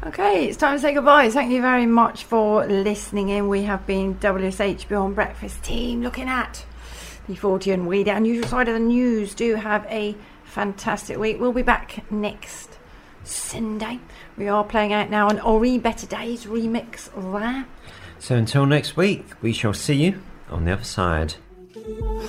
Okay, it's time to say goodbye. Thank you very much for listening in. We have been WSH Beyond Breakfast team looking at the 40 and way down usual side of the news. Do have a fantastic week. We'll be back next Sunday. We are playing out now an Ori Better Days remix there. So until next week, we shall see you on the other side.